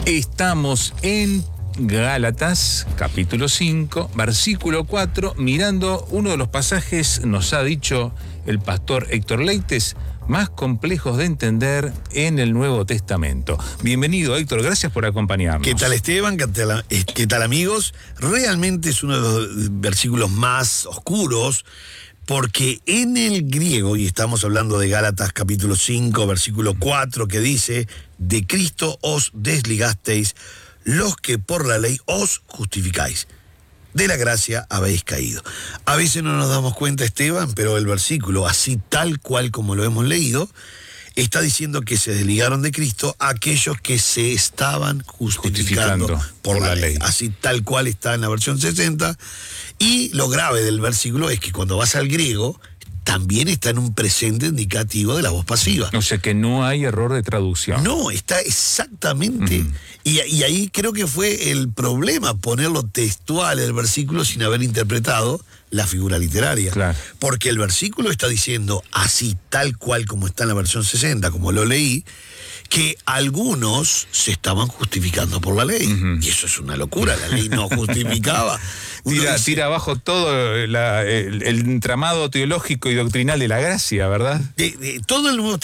Estamos en Gálatas, capítulo 5, versículo 4, mirando uno de los pasajes, nos ha dicho el pastor Héctor Leites, más complejos de entender en el Nuevo Testamento. Bienvenido, Héctor, gracias por acompañarnos. ¿Qué tal, Esteban? ¿Qué tal, amigos? Realmente es uno de los versículos más oscuros, porque en el griego, y estamos hablando de Gálatas capítulo 5, versículo 4, que dice: de Cristo os desligasteis, los que por la ley os justificáis. De la gracia habéis caído. A veces no nos damos cuenta, Esteban, pero el versículo, así tal cual como lo hemos leído, está diciendo que se desligaron de Cristo aquellos que se estaban justificando por la ley. Así tal cual está en la versión 60. Y lo grave del versículo es que cuando vas al griego, también está en un presente indicativo de la voz pasiva. O sea que no hay error de traducción. No, está exactamente. Y ahí creo que fue el problema, ponerlo textual el versículo sin haber interpretado la figura literaria. Claro. Porque el versículo está diciendo, así tal cual como está en la versión 60, como lo leí, que algunos se estaban justificando por la ley. Y eso es una locura, la ley no justificaba. Tira abajo todo el entramado teológico y doctrinal de la gracia, ¿verdad? Todo el Nuevo